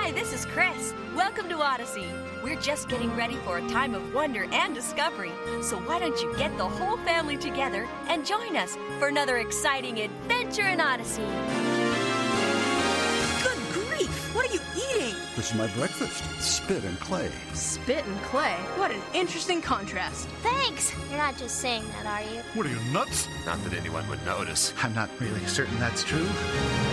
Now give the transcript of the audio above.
Hi, this is Chris. Welcome to Odyssey. We're just getting ready for a time of wonder and discovery. So why don't you get the whole family together and join us for another exciting adventure in Odyssey. Good grief! What are you eating? This is my breakfast. Spit and clay. Spit and clay? What an interesting contrast. Thanks! You're not just saying that, are you? What are you, nuts? Not that anyone would notice. I'm not really certain that's true.